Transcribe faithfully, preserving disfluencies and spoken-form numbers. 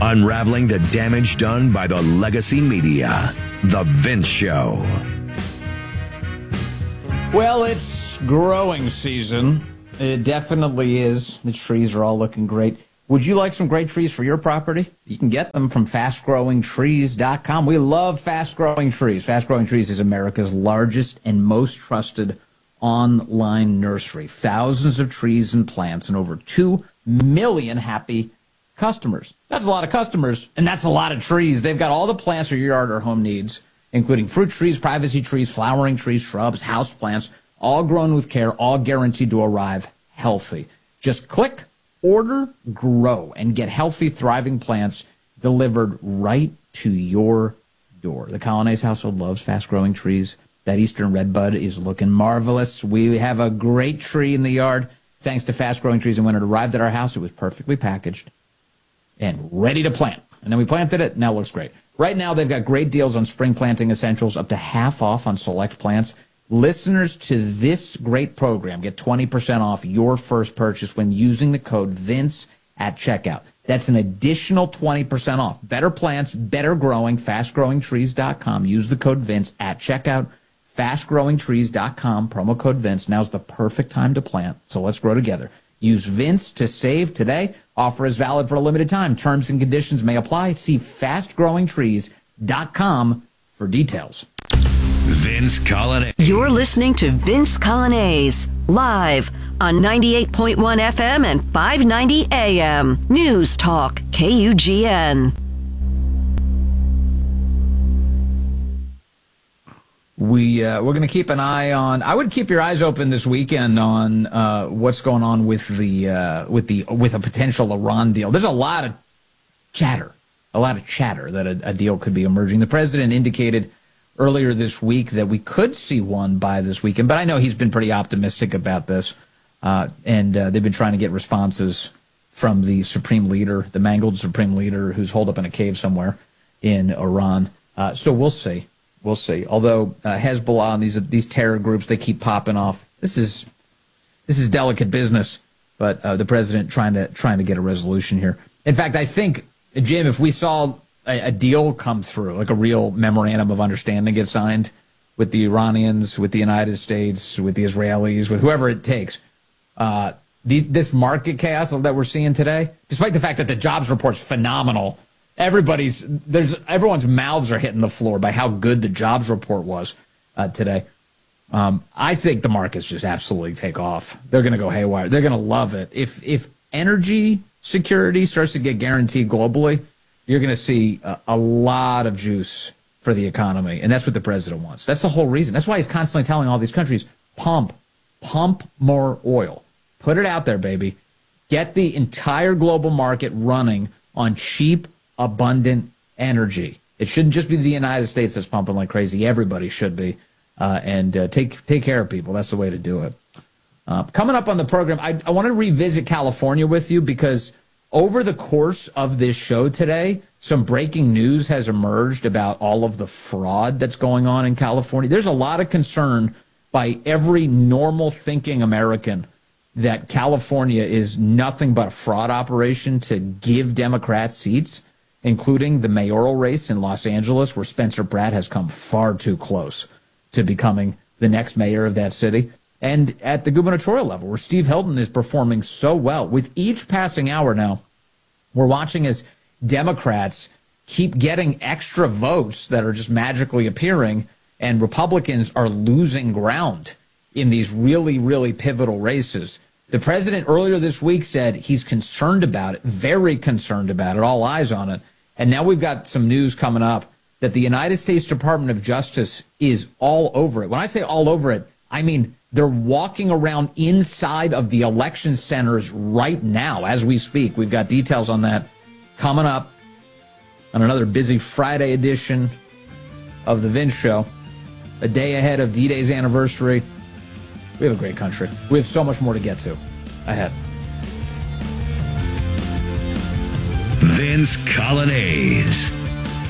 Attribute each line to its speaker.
Speaker 1: Unraveling the damage done by the legacy media. The Vince Show.
Speaker 2: Well, it's growing season. It definitely is. The trees are all looking great. Would you like some great trees for your property? You can get them from fast growing trees dot com. We love Fast Growing Trees. Fast Growing Trees is America's largest and most trusted online nursery. Thousands of trees and plants and over two million happy customers. That's a lot of customers, and that's a lot of trees. They've got all the plants your yard or home needs, including fruit trees, privacy trees, flowering trees, shrubs, house plants, all grown with care, all guaranteed to arrive healthy. Just click, order, grow, and get healthy, thriving plants delivered right to your door. The Colonnese household loves fast-growing trees. That Eastern Redbud is looking marvelous. We have a great tree in the yard, thanks to Fast Growing Trees. And when it arrived at our house, it was perfectly packaged and ready to plant. And then we planted it. Now it looks great. Right now, they've got great deals on spring planting essentials, up to half off on select plants. Listeners to this great program get twenty percent off your first purchase when using the code Vince at checkout. That's an additional twenty percent off. Better plants, better growing, fast growing trees dot com. Use the code Vince at checkout. fast growing trees dot com, promo code Vince. Now's the perfect time to plant, so let's grow together. Use Vince to save today. Offer is valid for a limited time. Terms and conditions may apply. See fast growing trees dot com for details.
Speaker 1: Vince Colonnese.
Speaker 3: You're listening to Vince Colonnese, live on ninety-eight point one F M and five ninety A M. News Talk, K U G N.
Speaker 2: We, uh, we're going to keep an eye on, I would keep your eyes open this weekend on uh, what's going on with the, uh, with the, with a potential Iran deal. There's a lot of chatter, a lot of chatter that a, a deal could be emerging. The president indicated earlier this week that we could see one by this weekend, but I know he's been pretty optimistic about this, uh, and uh, they've been trying to get responses from the supreme leader, the mangled supreme leader, who's holed up in a cave somewhere in Iran. Uh, so we'll see. We'll see. Although uh, Hezbollah and these these terror groups, they keep popping off. This is this is delicate business, but uh, the president trying to trying to get a resolution here. In fact, I think, Jim, if we saw a, a deal come through, like a real memorandum of understanding get signed with the Iranians, with the United States, with the Israelis, with whoever it takes, uh, the, this market chaos that we're seeing today, despite the fact that the jobs report's phenomenal. Everybody's there's everyone's mouths are hitting the floor by how good the jobs report was uh, today. Um, I think the markets just absolutely take off. They're going to go haywire. They're going to love it. If if energy security starts to get guaranteed globally, you're going to see a, a lot of juice for the economy, and that's what the president wants. That's the whole reason. That's why he's constantly telling all these countries, pump, pump more oil. Put it out there, baby. Get the entire global market running on cheap, abundant energy. It shouldn't just be the United States that's pumping like crazy. Everybody should be. Uh, and uh, take take care of people. That's the way to do it. Uh, coming up on the program, I, I want to revisit California with you because over the course of this show today, some breaking news has emerged about all of the fraud that's going on in California. There's a lot of concern by every normal thinking American that California is nothing but a fraud operation to give Democrats seats, including the mayoral race in Los Angeles, where Spencer Pratt has come far too close to becoming the next mayor of that city, and at the gubernatorial level, where Steve Hilton is performing so well. With each passing hour now, we're watching as Democrats keep getting extra votes that are just magically appearing, and Republicans are losing ground in these really, really pivotal races. The president earlier this week said he's concerned about it, very concerned about it, all eyes on it. And now we've got some news coming up that the United States Department of Justice is all over it. When I say all over it, I mean they're walking around inside of the election centers right now as we speak. We've got details on that coming up on another busy Friday edition of The Vince Show, a day ahead of D-Day's anniversary. We have a great country. We have so much more to get to ahead.
Speaker 1: Vince Colonnese.